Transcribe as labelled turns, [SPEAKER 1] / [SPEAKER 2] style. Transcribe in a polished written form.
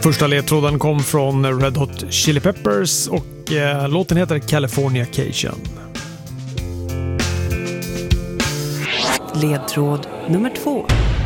[SPEAKER 1] Första ledtråden kom från Red Hot Chili Peppers och låten heter Californication.
[SPEAKER 2] Ledtråd nummer 2.